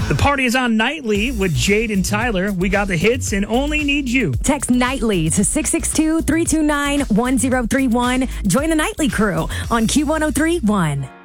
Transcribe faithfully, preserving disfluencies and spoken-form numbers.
The party is on nightly with Jade and Tyler. We got the hits and only need you. Text nightly to six six two, three two nine, one zero three one. Join the nightly crew on Q one oh three one.